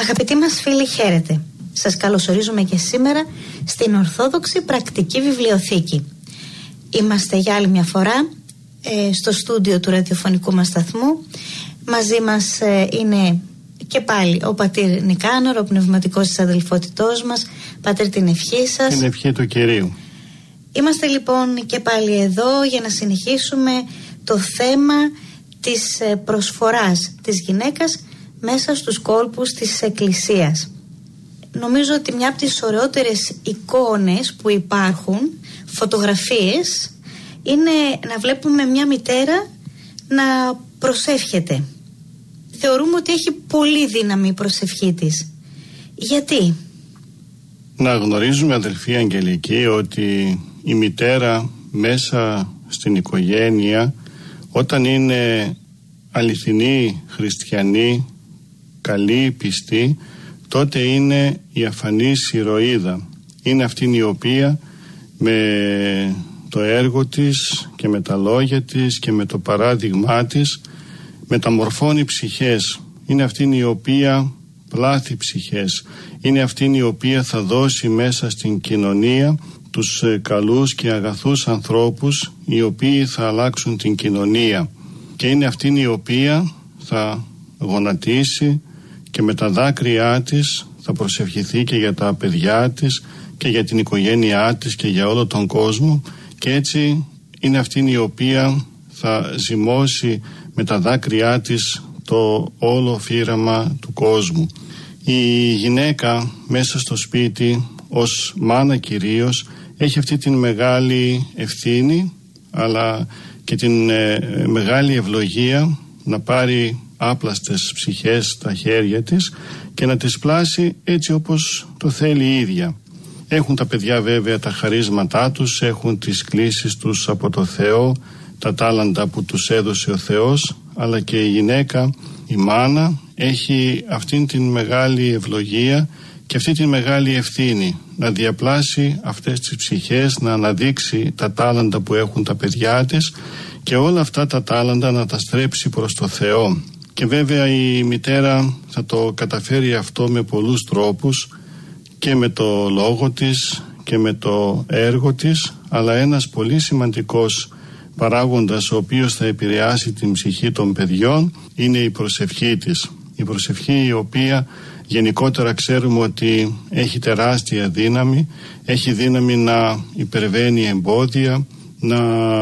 Αγαπητοί μας φίλοι, χαίρετε. Σας καλωσορίζουμε και σήμερα στην Ορθόδοξη Πρακτική Βιβλιοθήκη. Είμαστε για άλλη μια φορά στο στούντιο του ραδιοφωνικού μας σταθμού. Μαζί μας είναι και πάλι ο πατήρ Νικάνορο, ο πνευματικός της αδελφότητός μας. Πατήρ, την ευχή σας. Την ευχή του Κυρίου. Είμαστε λοιπόν και πάλι εδώ για να συνεχίσουμε το θέμα της προσφοράς της γυναίκας μέσα στους κόλπους της Εκκλησίας. Νομίζω ότι μια από τις ωραιότερες εικόνες που υπάρχουν, φωτογραφίες, είναι να βλέπουμε μια μητέρα να προσεύχεται. Θεωρούμε ότι έχει πολύ δύναμη η προσευχή της. Γιατί? Να γνωρίζουμε, αδελφοί Αγγελικοί, ότι η μητέρα μέσα στην οικογένεια, όταν είναι αληθινή χριστιανή, καλή, πιστή, τότε είναι η αφανής ηρωίδα. Είναι αυτήν η οποία με το έργο της και με τα λόγια της και με το παράδειγμά της μεταμορφώνει ψυχές. Είναι αυτήν η οποία πλάθει ψυχές. Είναι αυτήν η οποία θα δώσει μέσα στην κοινωνία τους καλούς και αγαθούς ανθρώπους, οι οποίοι θα αλλάξουν την κοινωνία. Και είναι αυτήν η οποία θα γονατίσει και με τα δάκρυά της θα προσευχηθεί και για τα παιδιά της και για την οικογένειά της και για όλο τον κόσμο, και έτσι είναι αυτήν η οποία θα ζυμώσει με τα δάκρυά της το όλο φύραμα του κόσμου. Η γυναίκα μέσα στο σπίτι ως μάνα κυρίως έχει αυτή την μεγάλη ευθύνη, αλλά και την μεγάλη ευλογία να πάρει άπλαστες ψυχές στα χέρια της και να τις πλάσει έτσι όπως το θέλει η ίδια. Έχουν τα παιδιά βέβαια τα χαρίσματά τους, έχουν τις κλήσεις τους από το Θεό, τα τάλαντα που τους έδωσε ο Θεός, αλλά και η γυναίκα, η μάνα, έχει αυτήν την μεγάλη ευλογία και αυτή την μεγάλη ευθύνη να διαπλάσει αυτές τις ψυχές, να αναδείξει τα τάλαντα που έχουν τα παιδιά της και όλα αυτά τα τάλαντα να τα στρέψει προς το Θεό. Και βέβαια η μητέρα θα το καταφέρει αυτό με πολλούς τρόπους, και με το λόγο της και με το έργο της, αλλά ένας πολύ σημαντικός παράγοντας ο οποίος θα επηρεάσει την ψυχή των παιδιών είναι η προσευχή της. Η προσευχή η οποία γενικότερα ξέρουμε ότι έχει τεράστια δύναμη, έχει δύναμη να υπερβαίνει εμπόδια, να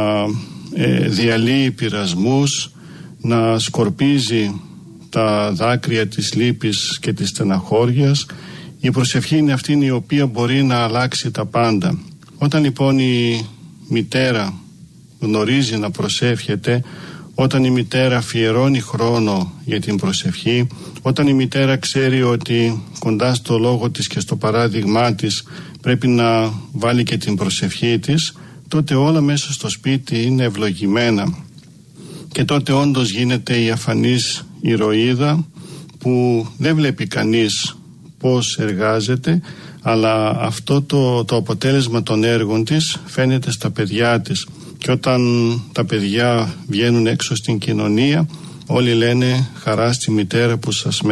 διαλύει πειρασμούς, να σκορπίζει τα δάκρυα της λύπης και της στεναχώριας. Η προσευχή είναι αυτή η οποία μπορεί να αλλάξει τα πάντα. Όταν λοιπόν η μητέρα γνωρίζει να προσεύχεται, όταν η μητέρα αφιερώνει χρόνο για την προσευχή, όταν η μητέρα ξέρει ότι κοντά στο λόγο της και στο παράδειγμά της πρέπει να βάλει και την προσευχή της, τότε όλα μέσα στο σπίτι είναι ευλογημένα. Και τότε όντως γίνεται η αφανής ηρωίδα που δεν βλέπει κανείς πώς εργάζεται, αλλά αυτό το αποτέλεσμα των έργων της φαίνεται στα παιδιά της. Και όταν τα παιδιά βγαίνουν έξω στην κοινωνία, όλοι λένε χαρά στη μητέρα που σας